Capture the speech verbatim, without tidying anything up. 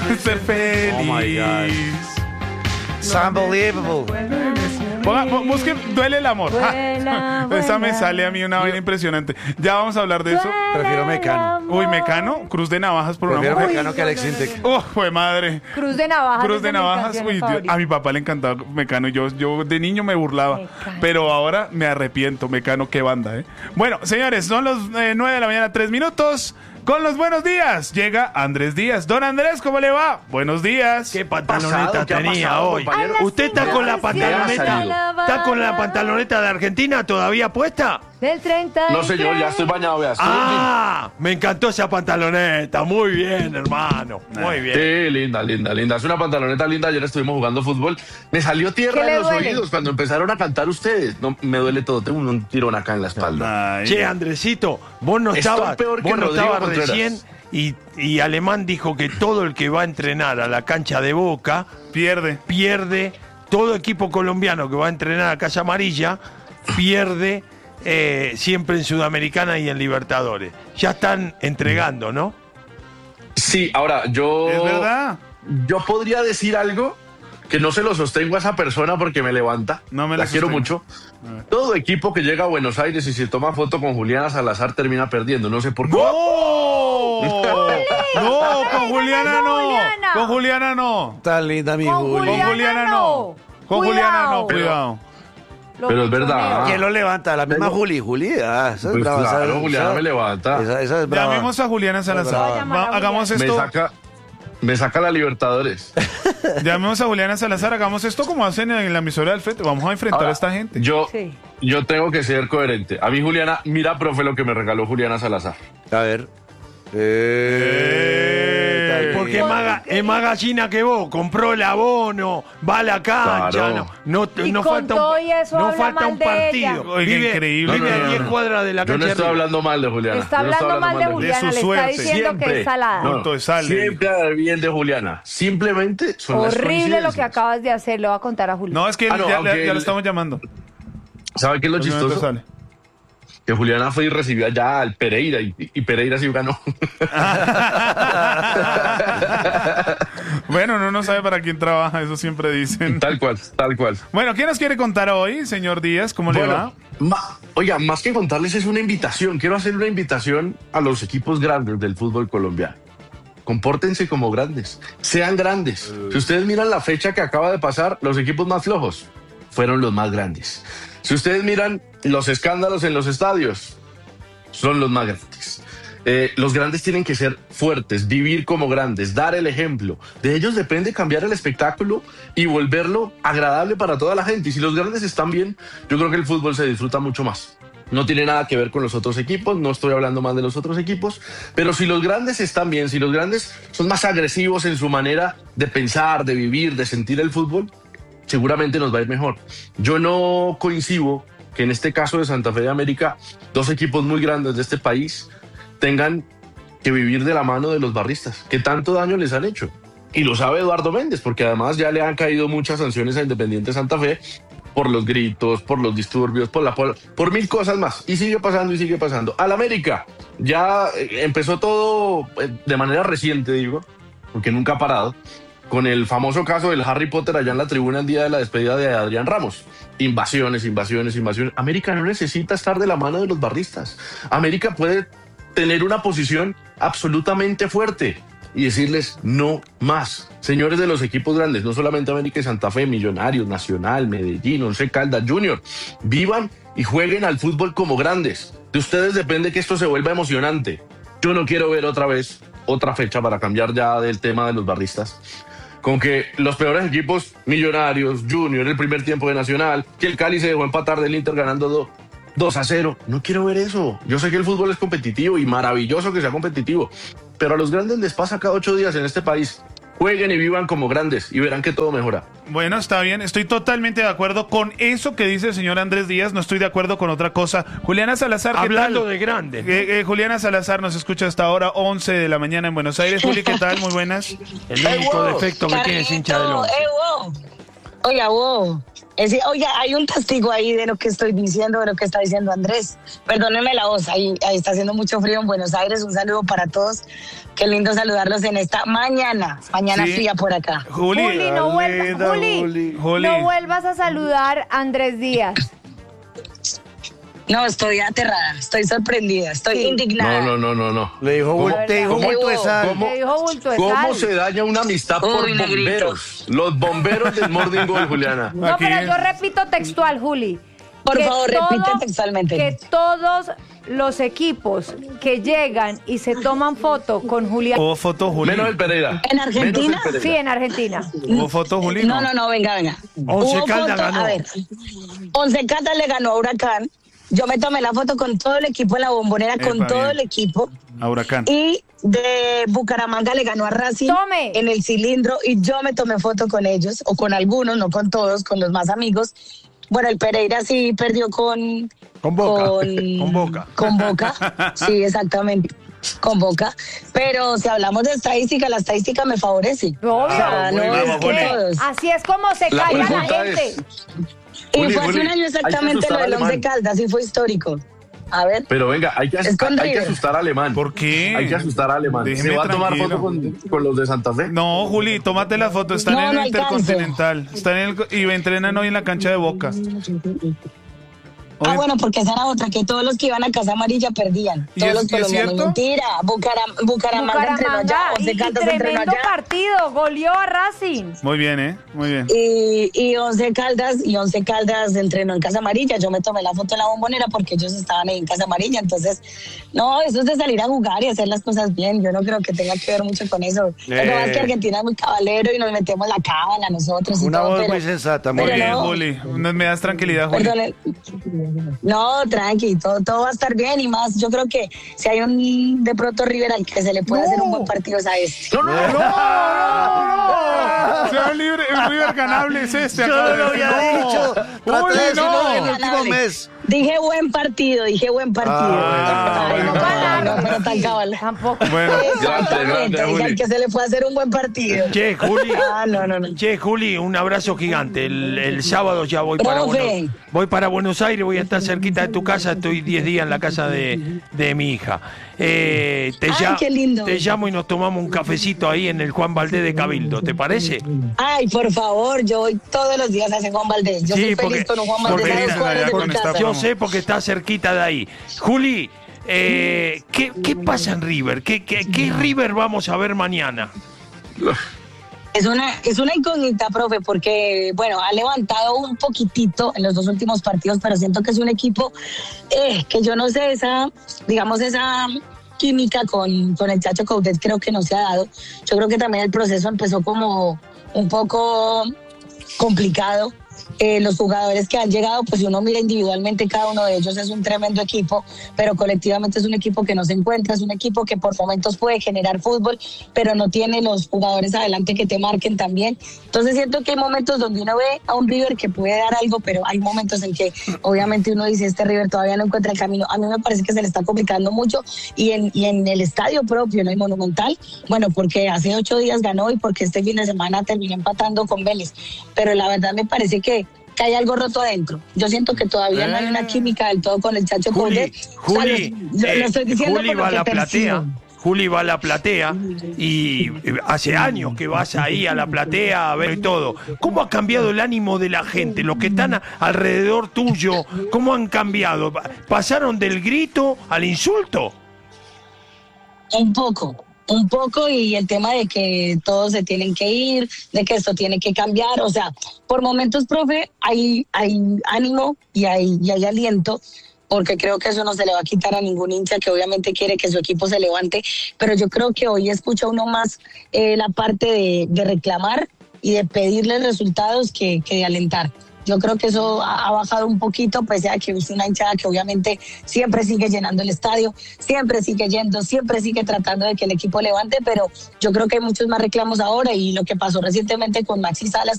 ser feliz. Oh my God. It's unbelievable. Ponga, bu- busque Duele el amor. Vuela, Ah, esa me vuela. sale a mí una vaina impresionante. Ya vamos a hablar de eso. Prefiero Mecano. Uy, Mecano, Cruz de Navajas por una Prefiero mujer. Mecano que Alex Intec. Oh, fue madre. Cruz de Navajas. Cruz es de mis Navajas. canciones Uy, Dios, favoritas. a mi papá le encantaba Mecano. Yo, yo de niño me burlaba. Mecano. Pero ahora me arrepiento. Mecano, qué banda, ¿eh? Bueno, señores, son los eh, nueve de la mañana, tres minutos. Con los buenos días llega Andrés Díaz. Don Andrés, ¿cómo le va? Buenos días. ¿Qué pantaloneta pasado? ¿Qué ha tenía pasado, hoy? compañero? ¿Usted está con la Ay, pantaloneta? sí. ¿Está con la pantaloneta de Argentina todavía puesta? Del treinta. No, señor, ya estoy bañado, vea. estoy Ah, me encantó esa pantaloneta. Muy bien, hermano. Muy bien. Sí, linda, linda, linda. Es una pantaloneta linda. Ayer estuvimos jugando fútbol. Me salió ¿Qué tierra le en los duele? oídos cuando empezaron a cantar ustedes. No, me duele todo. Tengo un tirón acá en la espalda. Ay, Che, Andresito, vos no Estoy estabas, peor que vos no Rodrigo estabas Contreras. recién y, y Alemán dijo que todo el que va a entrenar a la cancha de Boca pierde. pierde, todo equipo colombiano que va a entrenar a Casa Amarilla pierde eh, siempre en Sudamericana y en Libertadores. Ya están entregando, ¿no? Sí, ahora, yo... Es verdad. Yo podría decir algo que no se lo sostengo a esa persona porque me levanta. No me la lo quiero sostengo. mucho. Todo equipo que llega a Buenos Aires y se toma foto con Juliana Salazar termina perdiendo. No sé por qué. ¡No! No, con Juliana no. Juliana. Con Juliana no. Tan linda mi Con Juli. Con Juliana Juliana no. no. Con Juliana no, Cuidado. cuidado. Lo Pero es verdad. buchoneo. ¿Quién lo levanta? La misma Pero- Juli. Juli, ah, esa es Pues brava, claro, esa- Juliana esa- me levanta. Esa, esa es brava. Llamemos a Juliana Salazar. Brava. Voy a llamar a Va- hagamos Juliana. Me esto. saca, me saca la Libertadores. Llamemos a Juliana Salazar. Hagamos esto como hacen en la emisora del Fete. Vamos a enfrentar Ahora, a esta gente. Yo, Sí. yo tengo que ser coherente. A mí, Juliana, mira, profe, lo que me regaló Juliana Salazar. A ver. Eh, tal- Porque es más, ga- es más gallina que vos, compró el abono, va a la cancha, Claro. no, no, Y no con falta todo un, y eso no habla falta mal un de partido. ella. Oiga, Vive, increíble. vive No, no, a no, diez no. cuadras de la Yo cancha. no estoy arriba. hablando mal de Juliana. Está Yo no estoy hablando mal de Juliana. Juliana, su le está suerte. diciendo que Siempre. es salada. No. Punto de sal, Siempre hablar bien de Juliana. Simplemente son las Horrible lo que coincidencias. acabas de hacer, le voy a contar a Juliana. No, es que Ah, no, ya, aunque ya- ya el- lo estamos llamando. ¿Sabe qué es lo En un momento chistoso? sale. Que Juliana fue y recibió allá al Pereira y, y Pereira sí ganó. Bueno, no no sabe para quién trabaja, eso siempre dicen. Tal cual, tal cual. Bueno, ¿qué nos quiere contar hoy, señor Díaz? ¿Cómo le va? Bueno, ma- oiga, más que contarles es una invitación. Quiero hacer una invitación a los equipos grandes del fútbol colombiano. Compórtense como grandes, sean grandes. Si ustedes miran la fecha que acaba de pasar, los equipos más flojos fueron los más grandes. Si ustedes miran los escándalos en los estadios, son los más grandes. Eh, los grandes tienen que ser fuertes, vivir como grandes, dar el ejemplo. De ellos depende cambiar el espectáculo y volverlo agradable para toda la gente. Y si los grandes están bien, yo creo que el fútbol se disfruta mucho más. No tiene nada que ver con los otros equipos, no estoy hablando más de los otros equipos, pero si los grandes están bien, si los grandes son más agresivos en su manera de pensar, de vivir, de sentir el fútbol, seguramente nos va a ir mejor. Yo no coincido que en este caso de Santa Fe de América, dos equipos muy grandes de este país tengan que vivir de la mano de los barristas, que tanto daño les han hecho. Y lo sabe Eduardo Méndez, porque además ya le han caído muchas sanciones a Independiente Santa Fe por los gritos, por los disturbios, por la por, por mil cosas más. Y sigue pasando y sigue pasando. Al América ya eh, empezó todo eh, de manera reciente, digo, porque nunca ha parado, con el famoso caso del Harry Potter allá en la tribuna el día de la despedida de Adrián Ramos. Invasiones, invasiones, invasiones. América no necesita estar de la mano de los barristas. América puede tener una posición absolutamente fuerte y decirles no más. Señores de los equipos grandes, no solamente América y Santa Fe, Millonarios, Nacional, Medellín, Once Caldas, Junior, vivan y jueguen al fútbol como grandes. De ustedes depende que esto se vuelva emocionante. Yo no quiero ver otra vez otra fecha para cambiar ya del tema de los barristas, con que los peores equipos, Millonarios, Junior, el primer tiempo de Nacional, que el Cali se dejó empatar del Inter ganando dos a cero. No quiero ver eso. Yo sé que el fútbol es competitivo y maravilloso que sea competitivo, pero a los grandes les pasa cada ocho días en este país. Jueguen y vivan como grandes y verán que todo mejora. Bueno, está bien, estoy totalmente de acuerdo con eso que dice el señor Andrés Díaz, no estoy de acuerdo con otra cosa. Juliana Salazar, ¿qué Hablando tal? de grandes. Eh, eh, Juliana Salazar nos escucha hasta ahora, once de la mañana en Buenos Aires. Juli, ¿qué tal? Muy buenas. El único defecto que tiene es hincha del once. Oiga, wow. Es, oiga, hay un testigo ahí de lo que estoy diciendo, de lo que está diciendo Andrés. Perdónenme la voz, ahí, ahí está haciendo mucho frío en Buenos Aires. Un saludo para todos. Qué lindo saludarlos en esta mañana. Mañana Sí. fría por acá. Juli, Juli, no, vuelva- Linda, Juli, Juli. Juli. no vuelvas a saludar a Andrés Díaz. No, estoy aterrada, estoy sorprendida, estoy Sí. indignada. No, no, no, no, no. Le dijo, ¿Cómo- te dijo ¿Cómo- bulto de sal. cómo- Le dijo bulto de ¿Cómo sal. se daña una amistad por Uy, negrito. bomberos? Los bomberos del Morning Goal, Juliana. No, Aquí. pero yo repito textual, Juli. Por que favor, repite textualmente. Que todos los equipos que llegan y se toman foto con Julián. Hubo foto, Juli. Menos el Pereira. ¿En Argentina? Menos el Pereira. Sí, en Argentina. Hubo foto, Juli. No, no, no, venga, venga. Once Hubo Caldas foto- ganó. A ver, Once Caldas le ganó a Huracán. Yo me tomé la foto con todo el equipo en la Bombonera, con Epa, todo bien. el equipo. A Huracán. Y de Bucaramanga le ganó a Racing Tome. en el cilindro y yo me tomé foto con ellos, o con algunos, no con todos, con los más amigos. Bueno, el Pereira sí perdió con... Con Boca. Con, Con Boca. Con Boca, sí, exactamente. Con Boca. Pero si hablamos de estadística, la estadística me favorece. Obvio. O sea, no Vamos, es que Juli. todos. Así es como se La calla la pregunta gente. es- Y Juli, fue hace Juli, un año hay que exactamente asustar lo del al Once alemán. Caldas, y fue histórico. A ver, Pero venga, hay que, Es con hay que River. asustar a Alemán. ¿Por qué? Hay que asustar a Alemán. Déjeme ¿Se va a tomar tranquilo. foto con, con los de Santa Fe? No, Juli, tómate la foto. Están No, en el no alcanzo. Intercontinental. Están en el, y entrenan hoy en la cancha de Boca. ah, Hoy- bueno, porque esa era otra, que todos los que iban a Casa Amarilla perdían. ¿Y Todos es- los y es colombianos. cierto? Mentira. Bucaram, Bucaramanga, entrenó allá, Bucaramanga y, Once y Caldas entrenó tremendo allá. partido, goleó a Racing. Muy bien, ¿eh? Muy bien. Y, y Once Caldas, y Once Caldas entrenó en Casa Amarilla. Yo me tomé la foto en la Bombonera porque ellos estaban ahí en Casa Amarilla. Entonces, no, eso es de salir a jugar y hacer las cosas bien. Yo no creo que tenga que ver mucho con eso. Lo que pasa es que Argentina es muy cabalero y nos metemos la cábala nosotros y Una todo, voz pero- muy sensata, muy Muy pero bien, no. Juli. No me das tranquilidad, Juli. Perdone. No, tranqui, todo, todo va a estar bien y más. Yo creo que si hay un de pronto River al que se le puede hacer un buen partido es a este. ¡No, no, no! ¡No, no! Sea libre, el River ganable es este. Yo acaba de lo decir. había No. dicho. Traté Juli, de decirlo no. en el último Ganable. mes. Dije buen partido, dije buen partido. Ah, Ay, bueno, no, bueno. no, no, pero tan cabal. Tampoco. Bueno, Exactamente, Grande, grande, dije Juli. al que se le puede hacer un buen partido. Che, Juli. Ah, no, no, no. Che, Juli, un abrazo gigante. El, el sábado ya voy para, Profe. Buenos, voy para Buenos Aires, voy a estar cerquita de tu casa, estoy diez días en la casa de, de mi hija. Eh, te, Ay, lla- qué lindo. te llamo y nos tomamos un cafecito ahí en el Juan Valdés de Cabildo, ¿te parece? Ay, por favor, yo voy todos los días a ese Juan Valdés. Yo Sí, soy porque- feliz con un Juan Valdés porque a dos dicen cuadras allá de con mi esta casa. Yo sé porque está cerquita de ahí. Juli, eh, ¿qué, qué pasa en River? ¿Qué, qué, qué River vamos a ver mañana? Es una, es una incógnita, profe, porque, bueno, ha levantado un poquitito en los dos últimos partidos, pero siento que es un equipo eh, que yo no sé, esa, digamos, esa química con, con el Chacho Coudet creo que no se ha dado. Yo creo que también el proceso empezó como un poco complicado. Eh, los jugadores que han llegado, pues si uno mira individualmente, cada uno de ellos es un tremendo equipo, pero colectivamente es un equipo que no se encuentra, es un equipo que por momentos puede generar fútbol, pero no tiene los jugadores adelante que te marquen también. Entonces siento que hay momentos donde uno ve a un River que puede dar algo, pero hay momentos en que obviamente uno dice, este River todavía no encuentra el camino. A mí me parece que se le está complicando mucho y en, y en el estadio propio, en el Monumental, bueno, porque hace ocho días ganó y porque este fin de semana terminó empatando con Vélez, pero la verdad me parece que que hay algo roto adentro. Yo siento que todavía no hay una química del todo con el Chacho Juli, Coudet. O sea, Juli, lo- lo eh, estoy diciendo Juli por lo va a que la platea. percibo. Juli va a la platea y eh, hace años que vas ahí a la platea a ver y todo. ¿Cómo ha cambiado el ánimo de la gente? Los que están a- alrededor tuyo, ¿cómo han cambiado? ¿Pasaron del grito al insulto? Un poco, un poco, y el tema de que todos se tienen que ir, de que esto tiene que cambiar. O sea, por momentos, profe, hay, hay ánimo y hay, y hay aliento, porque creo que eso no se le va a quitar a ningún hincha que obviamente quiere que su equipo se levante, pero yo creo que hoy escucha uno más eh, la parte de, de reclamar y de pedirle resultados que, que de alentar. Yo creo que eso ha, ha bajado un poquito, pese a que es una hinchada que obviamente siempre sigue llenando el estadio, siempre sigue yendo, siempre sigue tratando de que el equipo levante, pero yo creo que hay muchos más reclamos ahora, y lo que pasó recientemente con Maxi Salas